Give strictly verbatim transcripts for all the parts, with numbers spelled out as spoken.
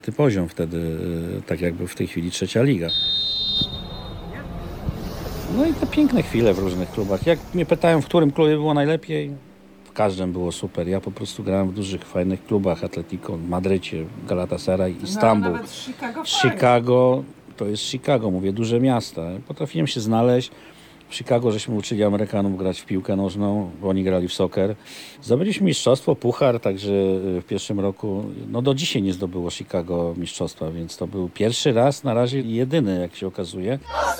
Ty poziom wtedy, tak jakby w tej chwili trzecia liga. No i te piękne chwile w różnych klubach. Jak mnie pytają, w którym klubie było najlepiej, w każdym było super. Ja po prostu grałem w dużych, fajnych klubach. Atletico, Madrycie, Galatasaray, Istanbul. No, nawet Chicago, Chicago, to jest Chicago, mówię, duże miasta. Potrafiłem się znaleźć. W Chicago żeśmy uczyli Amerykanów grać w piłkę nożną, bo oni grali w soccer. Zdobyliśmy mistrzostwo, puchar, także w pierwszym roku, no do dzisiaj nie zdobyło Chicago mistrzostwa, więc to był pierwszy raz, na razie jedyny, jak się okazuje.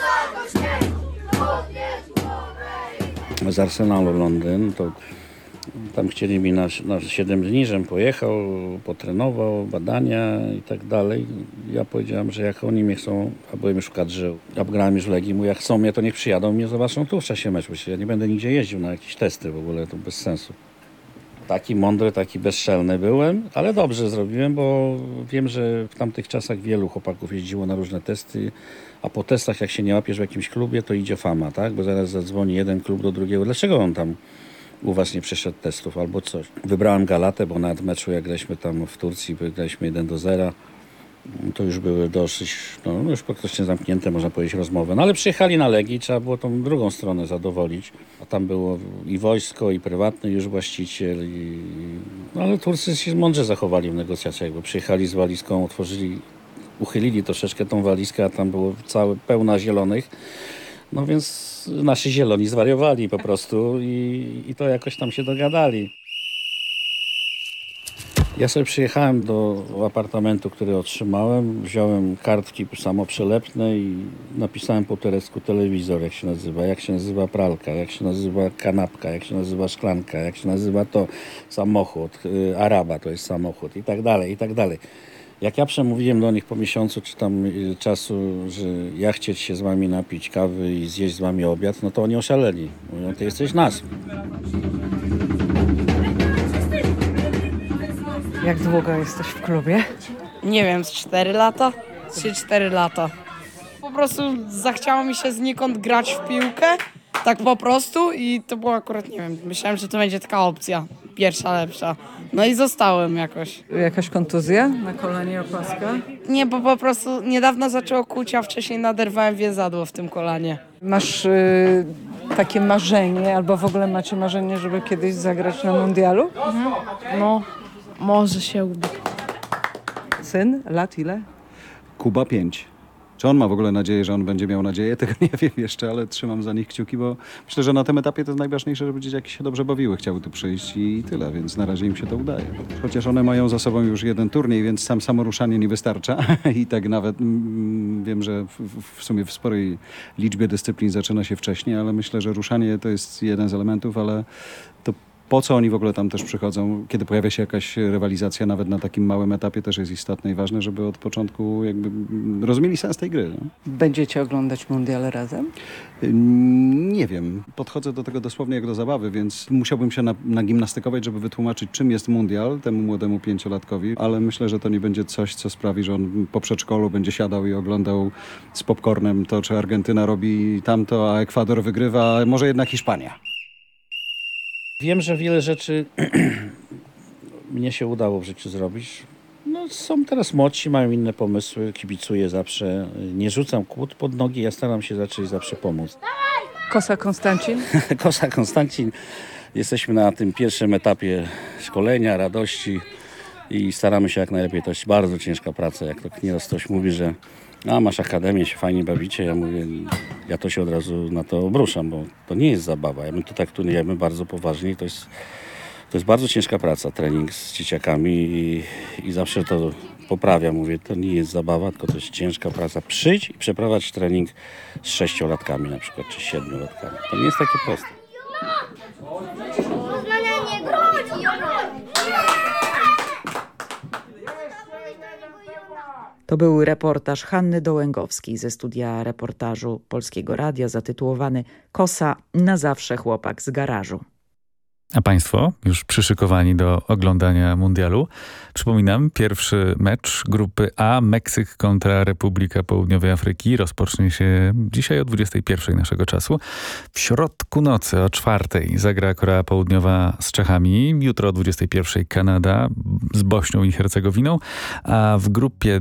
Z Arsenalu Londyn, to tam chcieli mi na, na siedem dni, żebym pojechał, potrenował, badania i tak dalej. Ja powiedziałem, że jak oni mnie chcą, a byłem już w kadrze, ja grałem już w Legii, mówię, jak chcą mnie, to niech przyjadą, mnie zobaczą tu w czasie meczu. Ja nie będę nigdzie jeździł na jakieś testy w ogóle, to bez sensu. Taki mądry, taki bezczelny byłem, ale dobrze zrobiłem, bo wiem, że w tamtych czasach wielu chłopaków jeździło na różne testy, a po testach, jak się nie łapiesz w jakimś klubie, to idzie fama, tak? Bo zaraz zadzwoni jeden klub do drugiego. Dlaczego on tam u was nie przeszedł testów albo coś? Wybrałem Galatę, bo nawet meczu, jak graliśmy tam w Turcji, graliśmy jeden do zera, to już były dosyć, no już praktycznie zamknięte, można powiedzieć, rozmowy. No ale przyjechali na Legii, trzeba było tą drugą stronę zadowolić. A tam było i wojsko, i prywatny już właściciel. I... No ale Turcy się mądrze zachowali w negocjacjach, bo przyjechali z walizką, otworzyli, uchylili troszeczkę tą walizkę, a tam było całe pełna zielonych. No więc nasi zieloni zwariowali po prostu i, i to jakoś tam się dogadali. Ja sobie przyjechałem do apartamentu, który otrzymałem, wziąłem kartki samoprzelepne i napisałem po turecku telewizor, jak się nazywa, jak się nazywa pralka, jak się nazywa kanapka, jak się nazywa szklanka, jak się nazywa to samochód, y, Araba to jest samochód i tak dalej, i tak dalej. Jak ja przemówiłem do nich po miesiącu czy tam y, czasu, że ja chcieć się z wami napić kawy i zjeść z wami obiad, no to oni oszaleli. Mówią, ty jesteś nas. Jak długo jesteś w klubie? Nie wiem, z cztery lata? trzy cztery lata. Po prostu zachciało mi się znikąd grać w piłkę, tak po prostu i to było akurat, nie wiem, myślałem, że to będzie taka opcja, pierwsza, lepsza. No i zostałem jakoś. Jakaś kontuzja na kolanie, opaska? Nie, bo po prostu niedawno zaczęło kuć, a wcześniej naderwałem więzadło w tym kolanie. Masz y, takie marzenie, albo w ogóle macie marzenie, żeby kiedyś zagrać na mundialu? No, może się uda. Syn? Lat ile? Kuba pięć. Czy on ma w ogóle nadzieję, że on będzie miał nadzieję? Tego nie wiem jeszcze, ale trzymam za nich kciuki, bo myślę, że na tym etapie to jest najważniejsze, żeby dzieciaki się dobrze bawiły, chciały tu przyjść i tyle, więc na razie im się to udaje. Chociaż one mają za sobą już jeden turniej, więc sam samo ruszanie nie wystarcza i tak nawet mm, wiem, że w, w sumie w sporej liczbie dyscyplin zaczyna się wcześniej, ale myślę, że ruszanie to jest jeden z elementów, ale to po co oni w ogóle tam też przychodzą, kiedy pojawia się jakaś rywalizacja, nawet na takim małym etapie, też jest istotne i ważne, żeby od początku jakby rozumieli sens tej gry. No. Będziecie oglądać mundial razem? Nie wiem. Podchodzę do tego dosłownie jak do zabawy, więc musiałbym się na, nagimnastykować, żeby wytłumaczyć, czym jest mundial temu młodemu pięciolatkowi, ale myślę, że to nie będzie coś, co sprawi, że on po przedszkolu będzie siadał i oglądał z popcornem to, czy Argentyna robi tamto, a Ekwador wygrywa, a może jednak Hiszpania. Wiem, że wiele rzeczy mnie się udało w życiu zrobić. No, są teraz młodsi, mają inne pomysły, kibicuję zawsze. Nie rzucam kłód pod nogi, ja staram się zacząć zawsze pomóc. Kosa Konstancin? Kosa Konstancin, jesteśmy na tym pierwszym etapie szkolenia, radości i staramy się jak najlepiej. To jest bardzo ciężka praca, jak to nieraz ktoś mówi, że a masz akademię, się fajnie bawicie. Ja mówię, ja to się od razu na to obruszam, bo to nie jest zabawa. Ja my to traktujemy bardzo poważnie. To jest, to jest bardzo ciężka praca, trening z dzieciakami i, i zawsze to poprawiam. Mówię, to nie jest zabawa, tylko to jest ciężka praca. Przyjdź i przeprowadź trening z sześciolatkami na przykład, czy siedmiolatkami. To nie jest takie proste. Poznania nie grodzi! To był reportaż Hanny Dołęgowskiej ze studia reportażu Polskiego Radia zatytułowany Kosa na zawsze chłopak z garażu. A Państwo już przyszykowani do oglądania mundialu? Przypominam, pierwszy mecz grupy A, Meksyk kontra Republika Południowej Afryki, rozpocznie się dzisiaj o dwudziestej pierwszej naszego czasu. W środku nocy o czwartej zagra Korea Południowa z Czechami, jutro o dwudziestej pierwszej Kanada z Bośnią i Hercegowiną, a w grupie